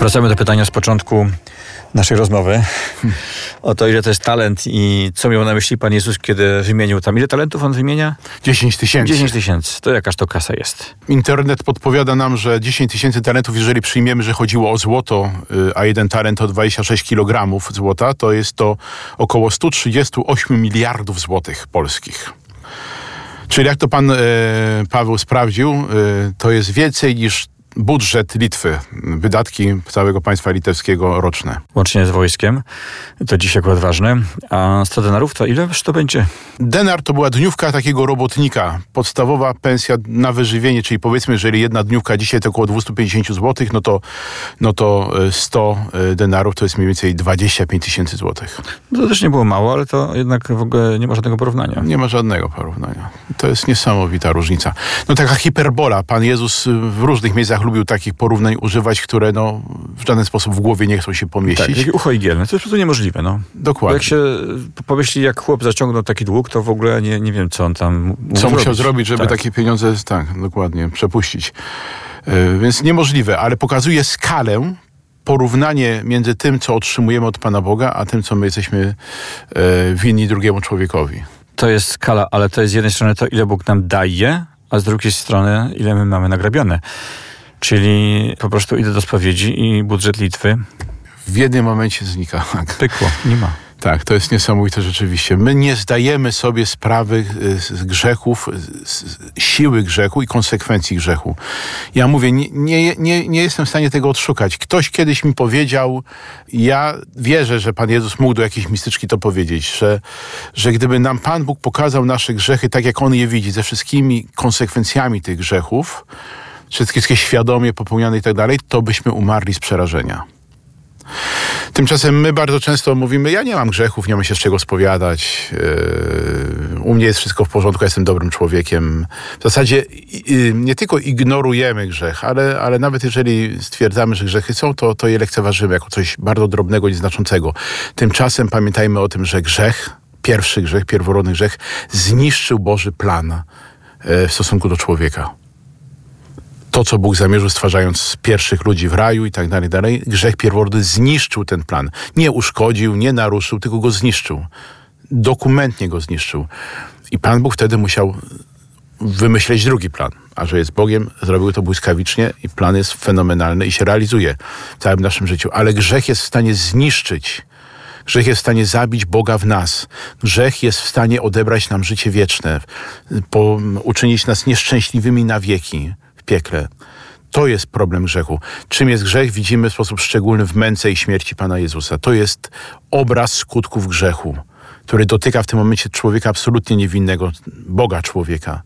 Wracamy do pytania z początku naszej rozmowy o to, ile to jest talent i co miał na myśli Pan Jezus, kiedy wymienił tam. Ile talentów On wymienia? 10 000. 10 000. To jakaż to kasa jest? Internet podpowiada nam, że 10 000 talentów, jeżeli przyjmiemy, że chodziło o złoto, a jeden talent to 26 kg złota, to jest to około 138 miliardów złotych polskich. Czyli jak to pan Paweł sprawdził, to jest więcej niż budżet Litwy, wydatki całego państwa litewskiego roczne. Łącznie z wojskiem, to dziś akurat ważne. A 100 denarów to ile to będzie? Denar to była dniówka takiego robotnika. Podstawowa pensja na wyżywienie, czyli powiedzmy, jeżeli jedna dniówka dzisiaj to około 250 zł, no to 100 denarów to jest mniej więcej 25 000 złotych. No to też nie było mało, ale to jednak w ogóle nie ma żadnego porównania. Nie ma żadnego porównania. To jest niesamowita różnica. No taka hiperbola. Pan Jezus w różnych miejscach lubił takich porównań używać, które w żaden sposób w głowie nie chcą się pomieścić. Tak, ucho igielne. To jest po prostu niemożliwe. No. Dokładnie. Bo jak się pomyśli, jak chłop zaciągnął taki dług, to w ogóle nie wiem, co on tam co musiał zrobić, żeby takie pieniądze, dokładnie, przepuścić. Więc niemożliwe, ale pokazuje skalę, porównanie między tym, co otrzymujemy od Pana Boga, a tym, co my jesteśmy winni drugiemu człowiekowi. To jest skala, ale to jest z jednej strony to, ile Bóg nam daje, a z drugiej strony, ile my mamy nagrabione. Czyli po prostu idę do spowiedzi i budżet Litwy w jednym momencie znika. Pykło, nie ma. Tak, to jest niesamowite rzeczywiście. My nie zdajemy sobie sprawy z grzechów, z siły grzechu i konsekwencji grzechu. Ja mówię, nie jestem w stanie tego odszukać. Ktoś kiedyś mi powiedział, ja wierzę, że Pan Jezus mógł do jakiejś mistyczki to powiedzieć, że gdyby nam Pan Bóg pokazał nasze grzechy tak, jak On je widzi, ze wszystkimi konsekwencjami tych grzechów, wszystkie świadomie popełniane i tak dalej, to byśmy umarli z przerażenia. Tymczasem my bardzo często mówimy, ja nie mam grzechów, nie mam się z czego spowiadać, u mnie jest wszystko w porządku, ja jestem dobrym człowiekiem. W zasadzie nie tylko ignorujemy grzech, ale nawet jeżeli stwierdzamy, że grzechy są, to je lekceważymy jako coś bardzo drobnego, nieznaczącego. Tymczasem pamiętajmy o tym, że grzech, pierwszy grzech, pierworodny grzech zniszczył Boży plan w stosunku do człowieka. To, co Bóg zamierzył, stwarzając pierwszych ludzi w raju i tak dalej, grzech pierworodny zniszczył ten plan. Nie uszkodził, nie naruszył, tylko go zniszczył. Dokumentnie go zniszczył. I Pan Bóg wtedy musiał wymyśleć drugi plan. A że jest Bogiem, zrobił to błyskawicznie i plan jest fenomenalny i się realizuje w całym naszym życiu. Ale grzech jest w stanie zniszczyć. Grzech jest w stanie zabić Boga w nas. Grzech jest w stanie odebrać nam życie wieczne, uczynić nas nieszczęśliwymi na wieki. Piekle. To jest problem grzechu. Czym jest grzech, widzimy w sposób szczególny w męce i śmierci Pana Jezusa. To jest obraz skutków grzechu, który dotyka w tym momencie człowieka absolutnie niewinnego, Boga człowieka.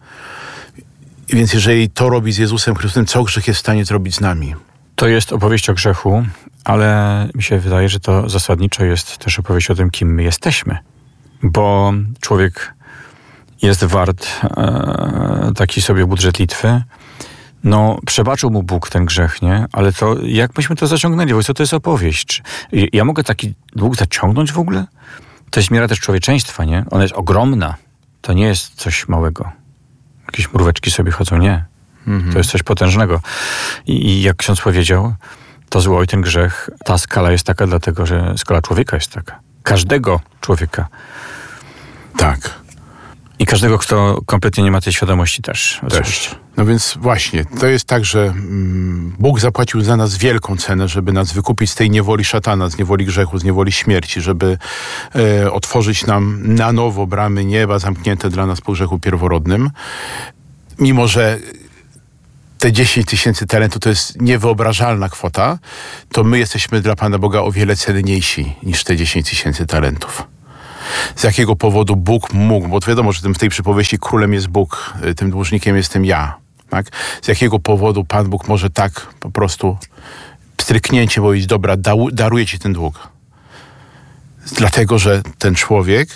Więc jeżeli to robi z Jezusem Chrystusem, co grzech jest w stanie zrobić z nami? To jest opowieść o grzechu, ale mi się wydaje, że to zasadniczo jest też opowieść o tym, kim my jesteśmy. Bo człowiek jest wart taki sobie budżet Litwy. No, przebaczył mu Bóg ten grzech, nie? Ale to, jak myśmy to zaciągnęli? Bo co to jest opowieść? Ja mogę taki dług zaciągnąć w ogóle? To jest miara też człowieczeństwa, nie? Ona jest ogromna. To nie jest coś małego. Jakieś mróweczki sobie chodzą, nie. To jest coś potężnego. I jak ksiądz powiedział, to zło i ten grzech, ta skala jest taka dlatego, że skala człowieka jest taka. Każdego człowieka. Tak. I każdego, kto kompletnie nie ma tej świadomości też. Oczywiście. No więc właśnie, to jest tak, że Bóg zapłacił za nas wielką cenę, żeby nas wykupić z tej niewoli szatana, z niewoli grzechu, z niewoli śmierci, żeby otworzyć nam na nowo bramy nieba zamknięte dla nas po grzechu pierworodnym. Mimo że te 10 000 talentów to jest niewyobrażalna kwota, to my jesteśmy dla Pana Boga o wiele cenniejsi niż te 10 000 talentów. Z jakiego powodu Bóg mógł, bo wiadomo, że w tej przypowieści królem jest Bóg, tym dłużnikiem jestem ja. Tak? Z jakiego powodu Pan Bóg może tak po prostu pstryknięcie powiedzieć, dobra, daruję ci ten dług. Dlatego, że ten człowiek,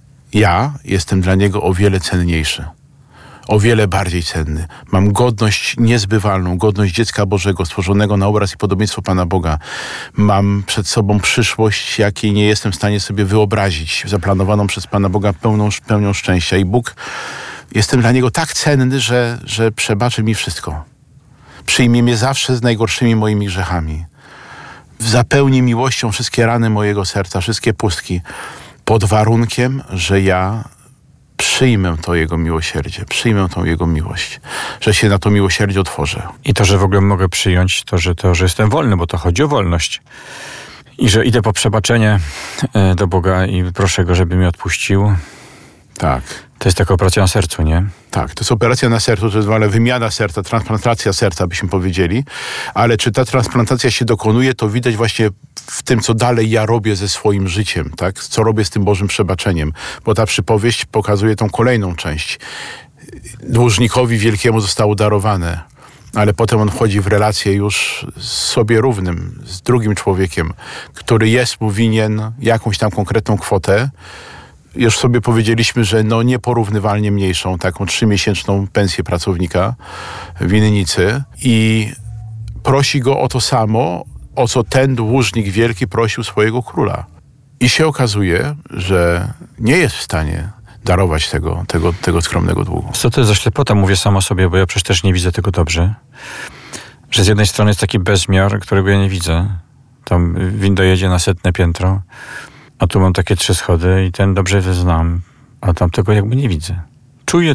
ja jestem dla niego o wiele cenniejszy. O wiele bardziej cenny. Mam godność niezbywalną, godność dziecka Bożego, stworzonego na obraz i podobieństwo Pana Boga. Mam przed sobą przyszłość, jakiej nie jestem w stanie sobie wyobrazić, zaplanowaną przez Pana Boga pełnią szczęścia. I Bóg, jestem dla Niego tak cenny, że przebaczy mi wszystko. Przyjmie mnie zawsze z najgorszymi moimi grzechami. zapełni miłością wszystkie rany mojego serca, wszystkie pustki, pod warunkiem, że ja przyjmę to Jego miłosierdzie, przyjmę tą Jego miłość, że się na to miłosierdzie otworzę. I to, że w ogóle mogę przyjąć że jestem wolny, bo to chodzi o wolność. I że idę po przebaczenie do Boga i proszę Go, żeby mi odpuścił. Tak. To jest taka operacja na sercu, nie? Tak, to jest operacja na sercu, to jest wymiana serca, transplantacja serca, byśmy powiedzieli. Ale czy ta transplantacja się dokonuje, to widać właśnie w tym, co dalej ja robię ze swoim życiem, tak? Co robię z tym Bożym przebaczeniem. Bo ta przypowieść pokazuje tą kolejną część. Dłużnikowi wielkiemu zostało darowane, ale potem on wchodzi w relację już z sobie równym, z drugim człowiekiem, który jest mu winien jakąś tam konkretną kwotę. Już sobie powiedzieliśmy, że nieporównywalnie mniejszą, taką 3-miesięczną pensję pracownika winnicy i prosi go o to samo, o co ten dłużnik wielki prosił swojego króla. I się okazuje, że nie jest w stanie darować tego skromnego długu. Co to jest za ślepota? Mówię samo sobie, bo ja przecież też nie widzę tego dobrze. Że z jednej strony jest taki bezmiar, którego ja nie widzę. Tam winda jedzie na 100. piętro, a tu mam takie 3 schody i ten dobrze znam, a tam tego jakby nie widzę. Czuję,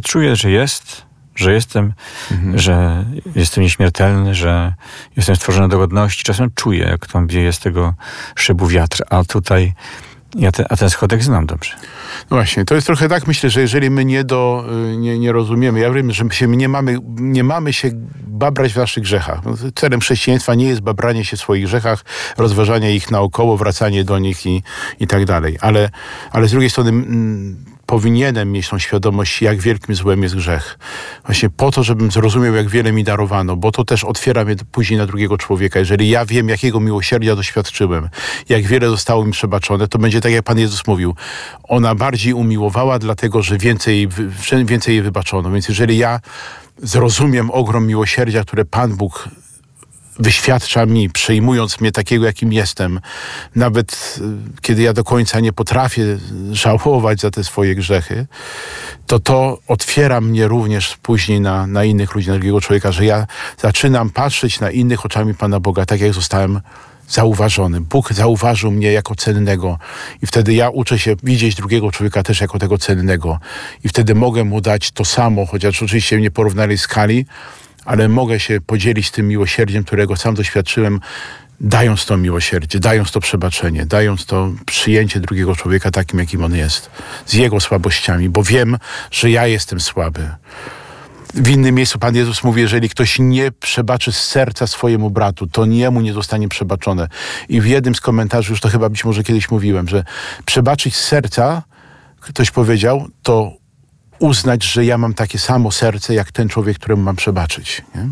że jestem, że jestem nieśmiertelny, że jestem stworzony do godności. Czasem czuję, jak tam wieje z tego szybu wiatr, a tutaj a ten schodek znam dobrze. No właśnie, to jest trochę tak, myślę, że jeżeli my nie rozumiemy, ja wiem, że nie mamy się babrać w naszych grzechach. Celem chrześcijaństwa nie jest babranie się w swoich grzechach, rozważanie ich naokoło, wracanie do nich i tak dalej. Ale z drugiej strony powinienem mieć tą świadomość, jak wielkim złem jest grzech. Właśnie po to, żebym zrozumiał, jak wiele mi darowano, bo to też otwiera mnie później na drugiego człowieka. Jeżeli ja wiem, jakiego miłosierdzia doświadczyłem, jak wiele zostało mi przebaczone, to będzie tak, jak Pan Jezus mówił. Ona bardziej umiłowała, dlatego, że więcej jej wybaczono. Więc jeżeli ja zrozumiem ogrom miłosierdzia, które Pan Bóg wyświadcza mi, przyjmując mnie takiego, jakim jestem, nawet kiedy ja do końca nie potrafię żałować za te swoje grzechy, to otwiera mnie również później na innych ludzi, na drugiego człowieka, że ja zaczynam patrzeć na innych oczami Pana Boga, tak jak zostałem zauważony. Bóg zauważył mnie jako cennego i wtedy ja uczę się widzieć drugiego człowieka też jako tego cennego i wtedy mogę mu dać to samo, chociaż oczywiście w nieporównalnej skali, ale mogę się podzielić tym miłosierdziem, którego sam doświadczyłem, dając to miłosierdzie, dając to przebaczenie, dając to przyjęcie drugiego człowieka takim, jakim on jest, z jego słabościami, bo wiem, że ja jestem słaby. W innym miejscu Pan Jezus mówi, jeżeli ktoś nie przebaczy z serca swojemu bratu, to jemu nie zostanie przebaczone. I w jednym z komentarzy, już to chyba być może kiedyś mówiłem, że przebaczyć z serca, ktoś powiedział, to uznać, że ja mam takie samo serce, jak ten człowiek, któremu mam przebaczyć. Nie?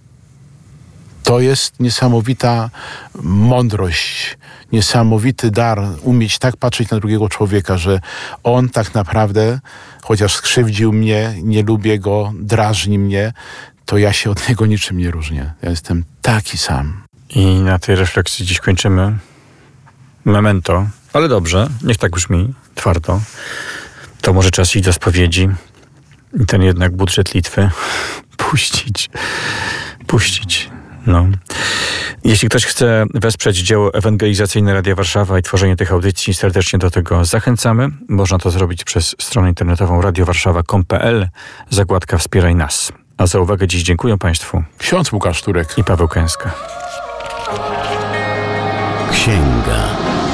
To jest niesamowita mądrość, niesamowity dar, umieć tak patrzeć na drugiego człowieka, że on tak naprawdę, chociaż skrzywdził mnie, nie lubię go, drażni mnie, to ja się od niego niczym nie różnię. Ja jestem taki sam. I na tej refleksji dziś kończymy. Memento. Ale dobrze, niech tak brzmi, twardo. To może czas iść do spowiedzi i ten jednak budżet Litwy puścić. No. Jeśli ktoś chce wesprzeć dzieło ewangelizacyjne Radia Warszawa i tworzenie tych audycji, serdecznie do tego zachęcamy. Można to zrobić przez stronę internetową radiowarszawa.com.pl, zakładka Wspieraj nas. A za uwagę dziś dziękuję Państwu. Ksiądz Łukasz Turek i Paweł Kęska. Księga.